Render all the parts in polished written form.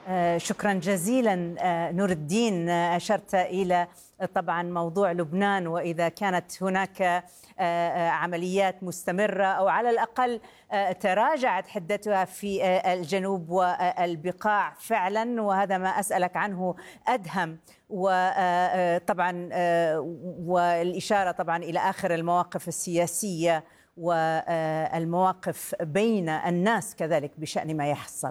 شكرا جزيلا نور الدين. أشرت إلى طبعا موضوع لبنان، وإذا كانت هناك عمليات مستمرة أو على الأقل تراجعت حدتها في الجنوب والبقاع فعلا، وهذا ما أسألك عنه أدهم. وطبعا والإشارة طبعا إلى آخر المواقف السياسية والمواقف بين الناس كذلك بشأن ما يحصل.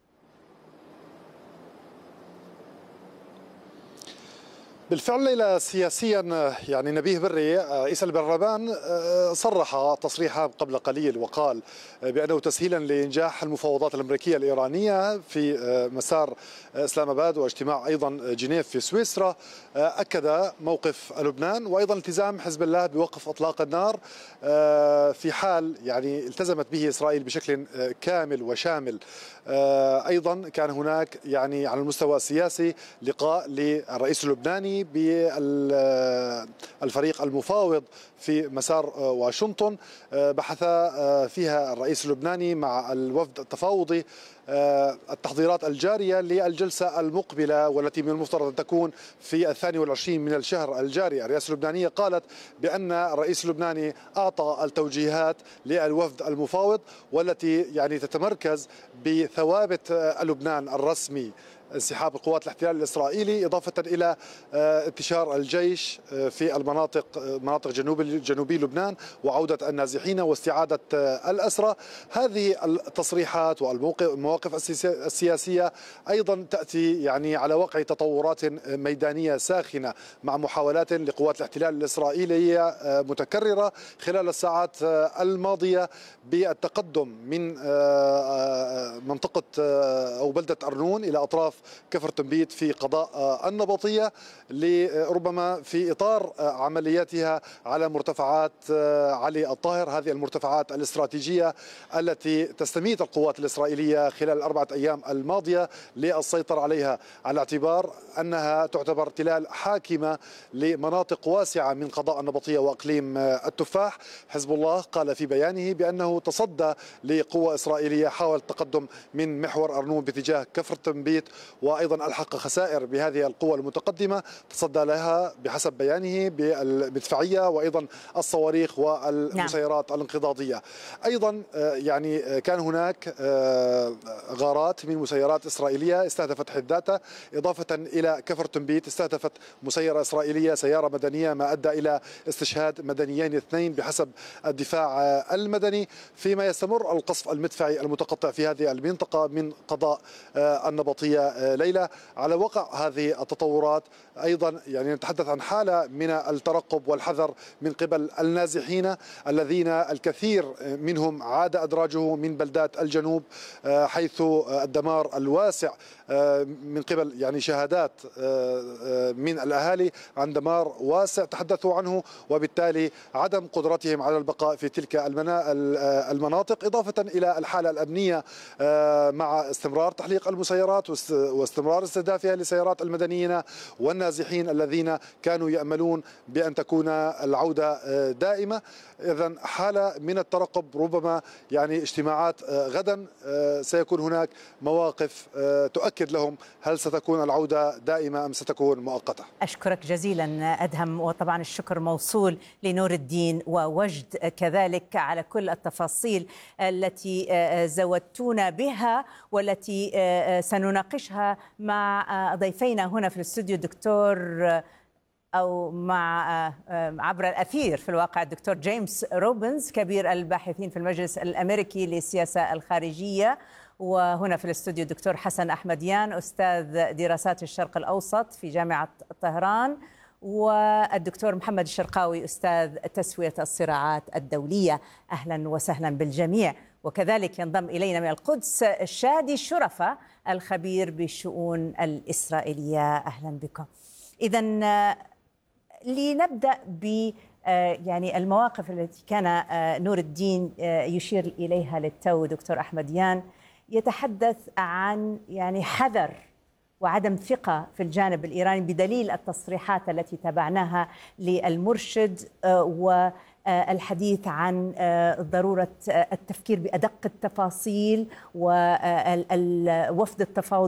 بالفعل ليلى، سياسيا يعني نبيه بري رئيس البرلمان صرح تصريحا قبل قليل وقال بأنه تسهيلا لإنجاح المفاوضات الأمريكية الإيرانية في مسار إسلام آباد واجتماع أيضا جنيف في سويسرا، أكد موقف لبنان وأيضا التزام حزب الله بوقف إطلاق النار في حال يعني التزمت به إسرائيل بشكل كامل وشامل. أيضا كان هناك يعني على المستوى السياسي لقاء للرئيس اللبناني بالفريق المفاوض في مسار واشنطن، بحث فيها الرئيس اللبناني مع الوفد التفاوضي التحضيرات الجارية للجلسة المقبلة والتي من المفترض أن تكون في 22 من الشهر الجاري. الرئاسة اللبنانية قالت بأن الرئيس اللبناني أعطى التوجيهات للوفد المفاوض والتي يعني تتمركز بثوابت لبنان الرسمي، انسحاب القوات الاحتلال الإسرائيلي، إضافة إلى انتشار الجيش في مناطق جنوبي لبنان وعودة النازحين واستعادة الأسرى. هذه التصريحات والمواقف السياسية أيضا تأتي يعني على وقع تطورات ميدانية ساخنة مع محاولات لقوات الاحتلال الإسرائيلية متكررة خلال الساعات الماضية بالتقدم من منطقة أو بلدة أرنون إلى أطراف كفر تنبيت في قضاء النبطية، لربما في إطار عملياتها على مرتفعات علي الطاهر، هذه المرتفعات الاستراتيجية التي تستميت القوات الإسرائيلية خلال الأربعة أيام الماضية للسيطرة عليها، على اعتبار أنها تعتبر تلال حاكمة لمناطق واسعة من قضاء النبطية وأقليم التفاح. حزب الله قال في بيانه بأنه تصدى لقوة إسرائيلية حاولت التقدم من محور أرنون باتجاه كفر تنبيت، وأيضا ألحق خسائر بهذه القوة المتقدمة، تصدى لها بحسب بيانه بالمدفعية وأيضا الصواريخ والمسيرات الانقضاضية. أيضا يعني كان هناك غارات من مسيرات إسرائيلية استهدفت حداتا، إضافة إلى كفر تنبيت استهدفت مسيرة إسرائيلية سيارة مدنية، ما أدى إلى استشهاد مدنيين 2 بحسب الدفاع المدني، فيما يستمر القصف المدفعي المتقطع في هذه المنطقة من قضاء النبطية. ليلى، على وقع هذه التطورات أيضا يعني نتحدث عن حالة من الترقب والحذر من قبل النازحين الذين الكثير منهم عاد أدراجه من بلدات الجنوب، حيث الدمار الواسع من قبل يعني شهادات من الأهالي عن دمار واسع تحدثوا عنه، وبالتالي عدم قدرتهم على البقاء في تلك المناطق، إضافة إلى الحالة الأمنية مع استمرار تحليق المسيرات واستمرار استهدافها لسيارات المدنيين والنازحين الذين كانوا يأملون بأن تكون العودة دائمة. إذن حالة من الترقب، ربما يعني اجتماعات غدا سيكون هناك مواقف تؤكد لهم هل ستكون العودة دائمة أم ستكون مؤقتة. أشكرك جزيلا أدهم، وطبعا الشكر موصول لنور الدين ووجد كذلك على كل التفاصيل التي زودتونا بها والتي سنناقشها مع ضيفينا هنا في الاستوديو، الدكتور أو مع عبر الأثير في الواقع الدكتور جيمس روبنز كبير الباحثين في المجلس الأمريكي للسياسة الخارجية، وهنا في الاستوديو الدكتور حسن أحمديان أستاذ دراسات الشرق الأوسط في جامعة طهران، والدكتور محمد الشرقاوي أستاذ تسوية الصراعات الدولية. أهلا وسهلا بالجميع. وكذلك ينضم إلينا من القدس شادي الشرفة الخبير بالشؤون الإسرائيلية. أهلا بكم. إذن لنبدأ ب يعني المواقف التي كان نور الدين يشير إليها للتو. دكتور أحمديان يتحدث عن يعني حذر وعدم ثقة في الجانب الإيراني بدليل التصريحات التي تابعناها للمرشد والحديث عن ضرورة التفكير بأدق التفاصيل، ووفد التفاوض